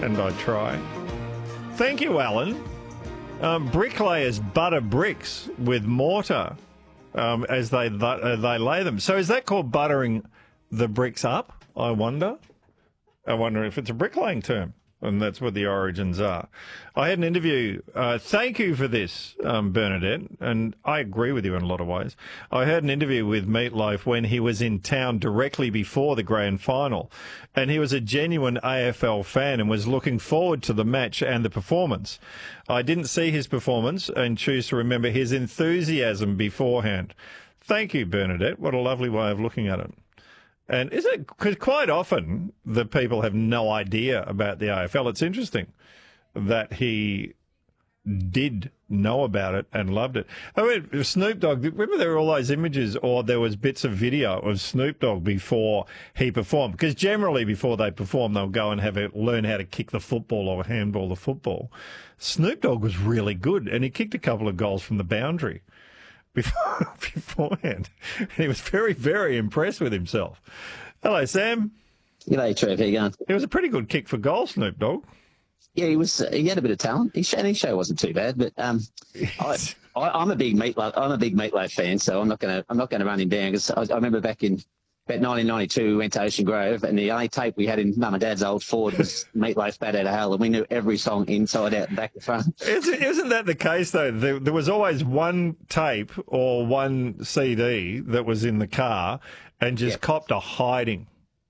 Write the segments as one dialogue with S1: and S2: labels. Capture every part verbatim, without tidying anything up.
S1: and I try. Thank you, Alan. Um, bricklayers butter bricks with mortar um, as they uh, they lay them. So is that called buttering the bricks up, I wonder? I wonder if it's a bricklaying term, and that's what the origins are. I had an interview. Uh, thank you for this, um, Bernadette, and I agree with you in a lot of ways. I had an interview with Meat Loaf when he was in town directly before the grand final, and he was a genuine A F L fan and was looking forward to the match and the performance. I didn't see his performance and choose to remember his enthusiasm beforehand. Thank you, Bernadette. What a lovely way of looking at it. And is it, because quite often the people have no idea about the A F L. It's interesting that he did know about it and loved it. I mean, Snoop Dogg, remember there were all those images, or there was bits of video of Snoop Dogg before he performed? Because generally before they perform, they'll go and have a, learn how to kick the football or handball the football. Snoop Dogg was really good, and he kicked a couple of goals from the boundary Before, beforehand. And he was very, very impressed with himself. Hello, Sam.
S2: G'day, Trev. How you going?
S1: It was a pretty good kick for goal, Snoop Dogg.
S2: Yeah, he was. Uh, he had a bit of talent. His show, his show wasn't too bad, but um, I, I, I'm a big Meatloaf. I'm a big Meatloaf fan, so I'm not gonna. I'm not gonna run him down because I, I remember back in about nineteen ninety-two, we went to Ocean Grove, and the only tape we had in Mum and Dad's old Ford was Meatloaf Bat Out of Hell, and we knew every song inside out and back to front.
S1: Isn't, isn't that the case, though? There, there was always one tape or one C D that was in the car and just yep. copped a hiding.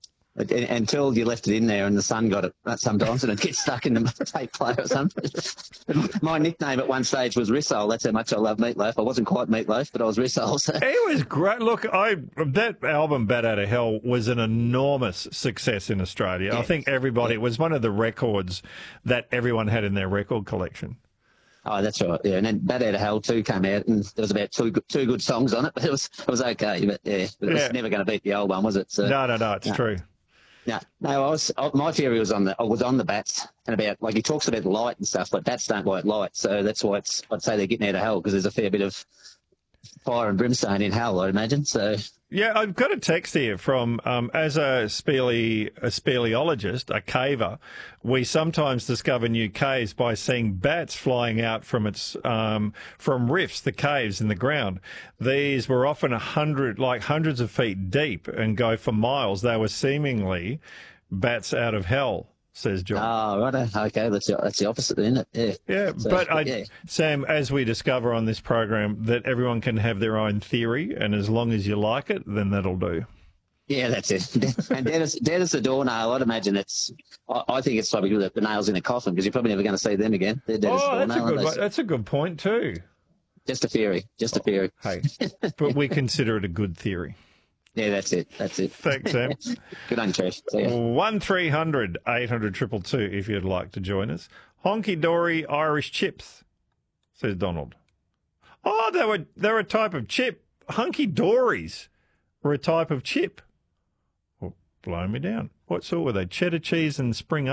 S2: Until you left it in there and the sun got it sometimes and it gets stuck in the tape player or something. My nickname at one stage was Rissole. That's how much I love Meatloaf. I wasn't quite Meatloaf, but I was Rissole. So.
S1: It was great. Look, I that album, Bat Out of Hell, was an enormous success in Australia. Yeah. I think everybody, it was one of the records that everyone had in their record collection.
S2: Oh, that's right. Yeah, and then Bat Out of Hell two came out, and there was about two two good songs on it, but it was it was okay. But yeah, but it was yeah. never going to beat the old one, was it? So,
S1: no, no, no. It's no. true.
S2: No, no, I was my theory was on the I was on the bats and about like he talks about light and stuff, but bats don't like light, so that's why it's I'd say they're getting out of hell because there's a fair bit of fire and brimstone in hell, I'd imagine. So
S1: yeah, I've got a text here from um, as a spele a speleologist, a caver. We sometimes discover new caves by seeing bats flying out from its um, from rifts, the caves in the ground. These were often a hundred, like hundreds of feet deep, and go for miles. They were seemingly bats out of hell, says John.
S2: Oh, right. Okay, that's the, that's the opposite, isn't it? Yeah.
S1: Yeah, so, but I, yeah. Sam, as we discover on this program, that everyone can have their own theory, and as long as you like it, then that'll do.
S2: Yeah, that's it. And Dennis, Dennis the doornail, I'd imagine it's. I, I think it's probably the, the nails in a coffin because you're probably never going to see them again.
S1: Oh, that's a good. That's a good point too.
S2: Just a theory. Just a theory.
S1: Oh, hey, but we consider it a good theory.
S2: Yeah, that's it. That's it.
S1: Thanks, Sam.
S2: Good on you, Trish.
S1: One three hundred eight hundred triple two if you'd like to join us. Honky dory Irish chips, says Donald. Oh, they were they're a type of chip. Hunky dories were a type of chip. Well, blow me down. What sort were they? Cheddar cheese and spring